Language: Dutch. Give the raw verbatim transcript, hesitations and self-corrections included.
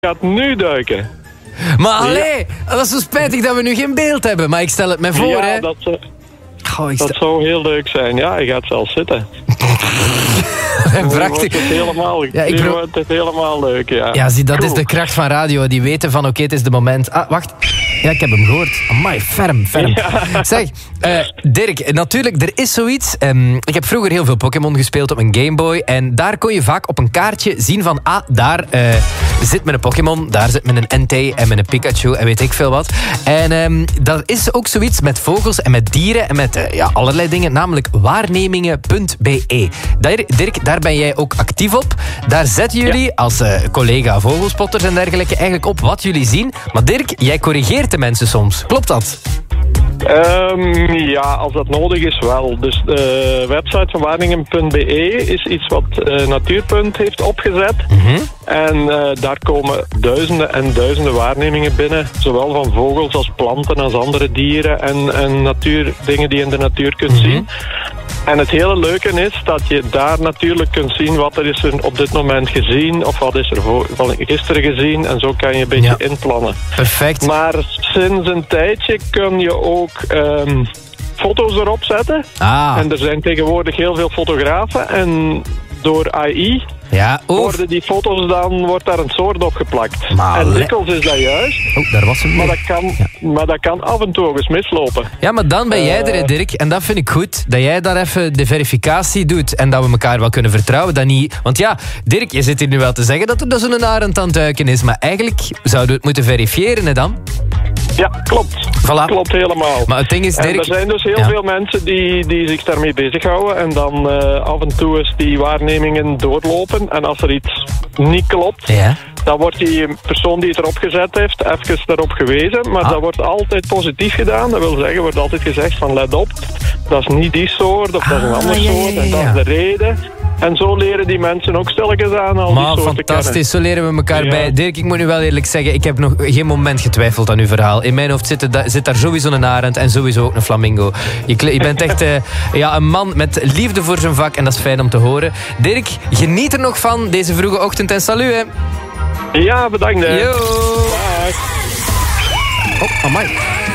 gaat nu duiken. Maar allee, ja. Dat is zo spijtig dat we nu geen beeld hebben. Maar ik stel het me voor, ja, hè. Dat, uh, Goh, ik dat stel... zou heel leuk zijn. Ja, je gaat zelfs zitten. Prachtig. Het is helemaal, ja, ik pro... het is helemaal leuk, ja. Ja, zie, dat cool. is de kracht van radio. Die weten van, oké, okay, het is de moment. Ah, wacht. Ja, ik heb hem gehoord. Amai, ferm, ferm. Ja. Zeg, uh, Dirk, natuurlijk, er is zoiets. Um, ik heb vroeger heel veel Pokémon gespeeld op een Game Boy. En daar kon je vaak op een kaartje zien van... Ah, daar uh, zit met een Pokémon, daar zit met een Entei en met een Pikachu en weet ik veel wat. En um, dat is ook zoiets met vogels en met dieren en met uh, ja, allerlei dingen. Namelijk waarnemingen punt be. Daar, Dirk, daar ben jij ook actief op. Daar zetten jullie ja. als uh, collega vogelspotters en dergelijke eigenlijk op wat jullie zien. Maar Dirk, jij corrigeert de mensen soms. Klopt dat? Um, ja, als dat nodig is wel. Dus de website van waarnemingen punt be is iets wat uh, Natuurpunt heeft opgezet. Mm-hmm. En uh, daar komen duizenden en duizenden waarnemingen binnen. Zowel van vogels als planten als andere dieren en, en natuurdingen die je in de natuur kunt mm-hmm. zien. En het hele leuke is dat je daar natuurlijk kunt zien wat er is er op dit moment gezien of wat is er van gisteren gezien en zo kan je een beetje ja. inplannen. Perfect. Maar sinds een tijdje kun je ook um, foto's erop zetten. Ah. En er zijn tegenwoordig heel veel fotografen en door A I ja, worden die foto's dan, wordt daar een soort op geplakt. Maar en dikwijls is dat juist. Oh, daar was hem maar, dat kan, ja. maar dat kan af en toe ook eens mislopen. Ja, maar dan ben jij er, uh, Dirk. En dat vind ik goed. Dat jij daar even de verificatie doet. En dat we elkaar wel kunnen vertrouwen. Dat niet... Want ja, Dirk, je zit hier nu wel te zeggen dat er dus een arend aan het duiken is. Maar eigenlijk zouden we het moeten verifiëren, hè dan? Ja, klopt. Voilà. Klopt helemaal. Maar het ding is, Dirk... En er zijn dus heel ja. veel mensen die, die zich daarmee bezighouden. En dan uh, af en toe eens die waarnemingen doorlopen. En als er iets niet klopt, ja. dan wordt die persoon die het erop gezet heeft even daarop gewezen. Maar ah. dat wordt altijd positief gedaan. Dat wil zeggen, wordt altijd gezegd van let op. Dat is niet die soort of ah, dat is een ander ja, soort. Ja, ja, ja. En dat is de reden. En zo leren die mensen ook stilletjes aan al maar die soorten fantastisch, kennen. Zo leren we elkaar ja. bij. Dirk, ik moet nu wel eerlijk zeggen, ik heb nog geen moment getwijfeld aan uw verhaal. In mijn hoofd zit, er, zit daar sowieso een arend en sowieso ook een flamingo. Je, je bent echt uh, ja, een man met liefde voor zijn vak en dat is fijn om te horen. Dirk, geniet er nog van deze vroege ochtend en salut, hè. Ja, bedankt. Hè. Yo. Bye. Oh, amai.